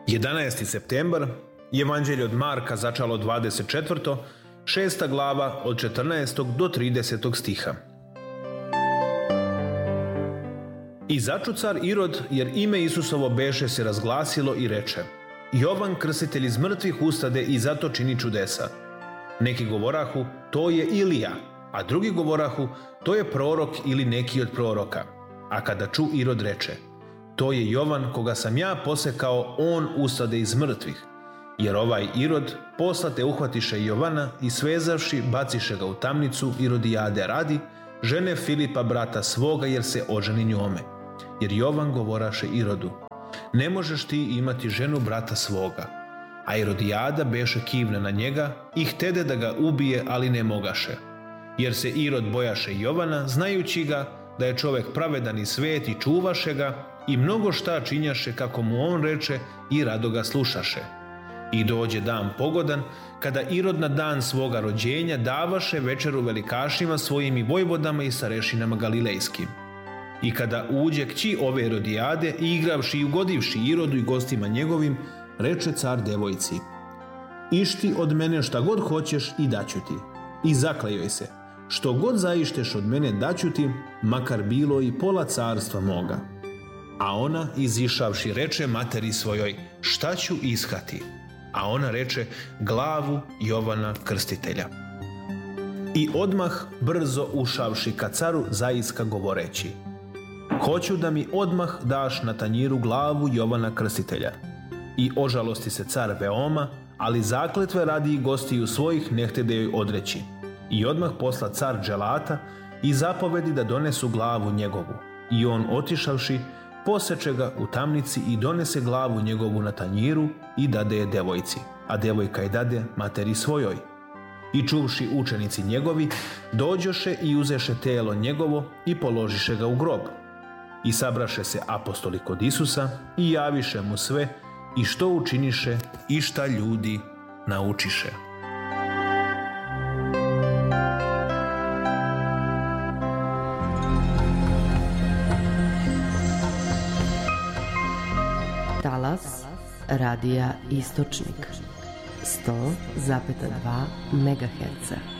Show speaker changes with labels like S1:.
S1: 11. septembar, Evanđelje od Marka začalo 24. 6. glava od 14. do 30. stiha. I začu car Irod, jer ime Isusovo beše se razglasilo i reče: Jovan krstitelj iz mrtvih ustade i zato čini čudesa. Neki govorahu, to je Ilija, a drugi govorahu, to je prorok ili neki od proroka. A kada ču Irod reče: to je Jovan koga sam ja posekao, on ustade iz mrtvih. Jer ovaj Irod poslate uhvatiše Jovana i svezavši baciše ga u tamnicu Irodijade radi, žene Filipa brata svoga, jer se oženi njome. Jer Jovan govoraše Irodu: ne možeš ti imati ženu brata svoga. A Irodijada beše kivna na njega i htede da ga ubije, ali ne mogaše. Jer se Irod bojaše Jovana, znajući ga da je čovek pravedan i svet i čuvaše ga i mnogo šta činjaše kako mu on reče i rado ga slušaše. I dođe dan pogodan, kada Irod na dan svoga rođenja davaše večeru velikašima svojim i vojvodama i starešinama galilejskim. I kada uđe kći ove Irodijade, igravši i ugodivši Irodu i gostima njegovim, reče car devojci: išti od mene šta god hoćeš i daću ti. I zakleo se: što god zaišteš od mene daću ti, makar bilo i pola carstva moga. A ona, izišavši, reče materi svojoj: šta ću iskati? A ona reče: glavu Jovana krstitelja. I odmah brzo ušavši ka caru zaiska govoreći: hoću da mi odmah daš na tanjiru glavu Jovana krstitelja. I ožalosti se car veoma, ali zakletve radi i gostiju svojih ne htede joj odreći. I odmah posla car dželata i zapovedi da donesu glavu njegovu. I on otišavši, poseče ga u tamnici i donese glavu njegovu na tanjiru i dade je devojci, a devojka je dade materi svojoj. I čuvši učenici njegovi, dođoše i uzeše telo njegovo i položiše ga u grob. I sabraše se apostoli kod Isusa i javiše mu sve i što učiniše i šta ljudi naučiše.
S2: Talas radija Istočnik 100,2 MHz.